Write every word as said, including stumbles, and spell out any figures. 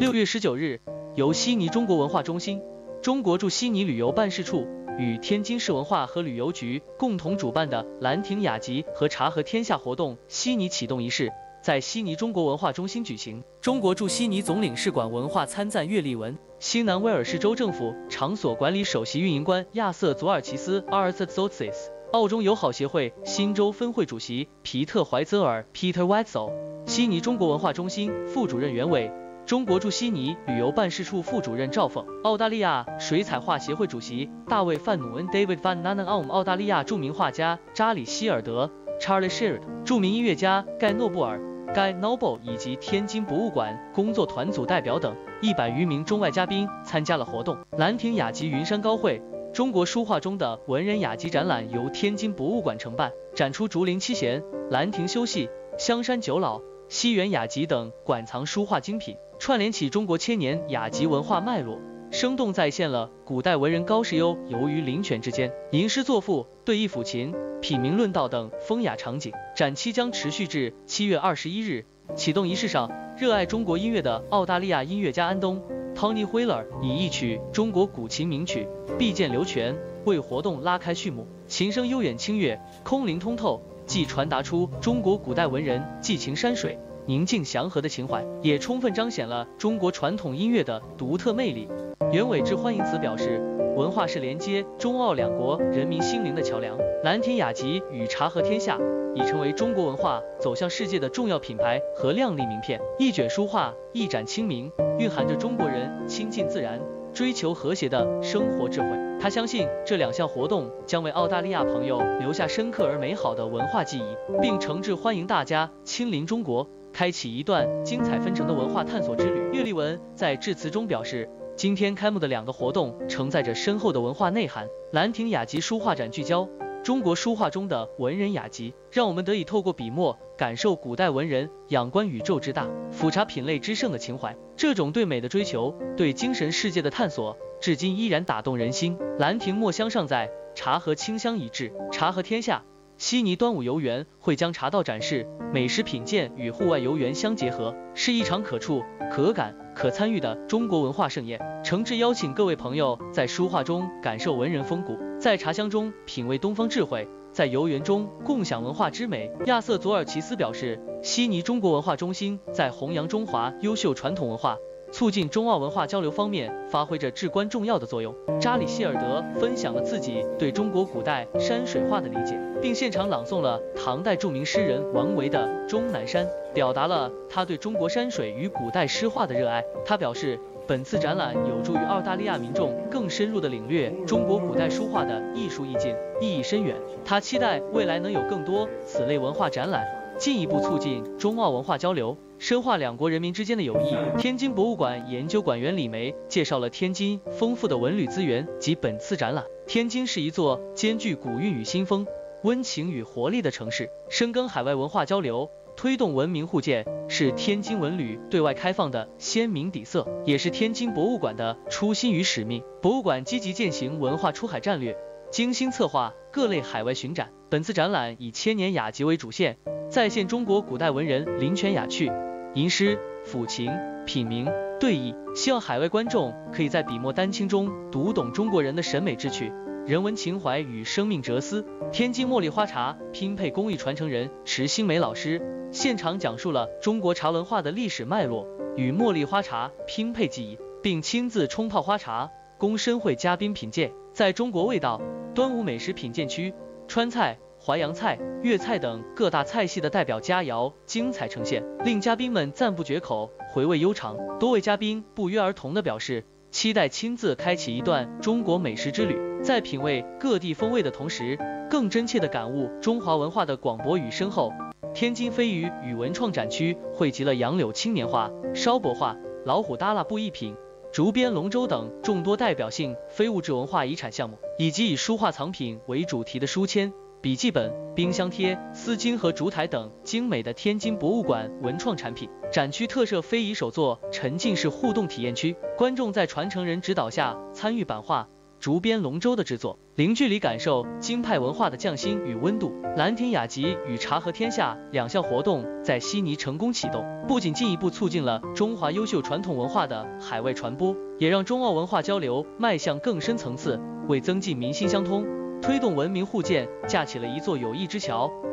六月十九日，由悉尼中国文化中心、中国驻悉尼旅游办事处与天津市文化和旅游局共同主办的兰亭雅集和茶和天下活动悉尼启动仪式在悉尼中国文化中心举行。中国驻悉尼总领事馆文化参赞岳立文、新南威尔士州政府场所管理首席运营官亚瑟·佐尔奇斯 Arthur Zotzis、澳中友好协会新州分会主席皮特·怀泽尔 Peter Wetzel、悉尼中国文化中心副主任袁伟、中国驻悉尼旅游办事处副主任赵凤、澳大利亚水彩画协会主席大卫·范努恩 David Van Nunen、澳大利亚著名画家扎里·希尔德 Charlie Sheard、著名音乐家盖·诺布尔 Guy Noble 以及天津博物馆工作团组代表等一百余名中外嘉宾参加了活动。兰亭雅集云山高会中国书画中的文人雅集展览由天津博物馆承办，展出竹林七贤、兰亭修戏、香山九老、西园雅集等馆藏书画精品，串联起中国千年雅集文化脉络，生动再现了古代文人高士优游于林泉之间，吟诗作赋、对弈抚琴、品茗论道等风雅场景。展期将持续至七月二十一日。启动仪式上，热爱中国音乐的澳大利亚音乐家安东 Tony Wheeler 以一曲中国古琴名曲《碧涧流泉》为活动拉开序幕。琴声悠远清越，空灵通透，既传达出中国古代文人寄情山水、宁静祥和的情怀，也充分彰显了中国传统音乐的独特魅力。袁伟致欢迎词表示，文化是连接中澳两国人民心灵的桥梁，兰亭雅集与茶和天下已成为中国文化走向世界的重要品牌和亮丽名片。一卷书画，一盏清明，蕴含着中国人亲近自然、追求和谐的生活智慧。他相信这两项活动将为澳大利亚朋友留下深刻而美好的文化记忆，并诚挚欢迎大家亲临中国，开启一段精彩纷呈的文化探索之旅。岳立文在致辞中表示，今天开幕的两个活动承载着深厚的文化内涵。兰亭雅集书画展聚焦中国书画中的文人雅集，让我们得以透过笔墨感受古代文人仰观宇宙之大、俯察品类之盛的情怀。这种对美的追求、对精神世界的探索，至今依然打动人心。兰亭墨香尚在，茶和清香已至。茶和天下悉尼端午游园会将茶道展示、美食品鉴与户外游园相结合，是一场可触、可感、可参与的中国文化盛宴。诚挚邀请各位朋友在书画中感受文人风骨，在茶香中品味东方智慧，在游园中共享文化之美。亚瑟·佐尔奇斯表示，悉尼中国文化中心在弘扬中华优秀传统文化、促进中澳文化交流方面发挥着至关重要的作用。扎里·希尔德分享了自己对中国古代山水画的理解，并现场朗诵了唐代著名诗人王维的《终南山》，表达了他对中国山水与古代诗画的热爱。他表示，本次展览有助于澳大利亚民众更深入地领略中国古代书画的艺术意境，意义深远。他期待未来能有更多此类文化展览，进一步促进中澳文化交流，深化两国人民之间的友谊。天津博物馆研究馆员李梅介绍了天津丰富的文旅资源及本次展览。天津是一座兼具古韵与新风、温情与活力的城市，深耕海外文化交流，推动文明互鉴，是天津文旅对外开放的鲜明底色，也是天津博物馆的初心与使命。博物馆积极践行文化出海战略，精心策划各类海外巡展。本次展览以千年雅集为主线，再现中国古代文人林泉雅趣、吟诗、抚琴、品茗、对弈，希望海外观众可以在笔墨丹青中读懂中国人的审美之趣、人文情怀与生命哲思。天津茉莉花茶拼配工艺传承人池新梅老师现场讲述了中国茶文化的历史脉络与茉莉花茶拼配技艺，并亲自冲泡花茶供参会嘉宾品鉴。在中国味道、端午美食品鉴区，川菜、淮扬菜、粤菜等各大菜系的代表佳肴精彩呈现，令嘉宾们赞不绝口，回味悠长。多位嘉宾不约而同地表示，期待亲自开启一段中国美食之旅，在品味各地风味的同时，更真切地感悟中华文化的广博与深厚。天津飞鱼与文创展区汇集了杨柳青年画、烧帛画、老虎耷拉布艺品、竹编龙舟等众多代表性非物质文化遗产项目，以及以书画藏品为主题的书签、笔记本、冰箱贴、丝巾和烛台等精美的天津博物馆文创产品。展区特设非遗手作沉浸式互动体验区，观众在传承人指导下参与版画、 竹编龙舟的制作，零距离感受京派文化的匠心与温度。兰亭雅集与茶和天下两项活动在悉尼成功启动，不仅进一步促进了中华优秀传统文化的海外传播，也让中澳文化交流迈向更深层次，为增进民心相通、推动文明互鉴架起了一座友谊之桥。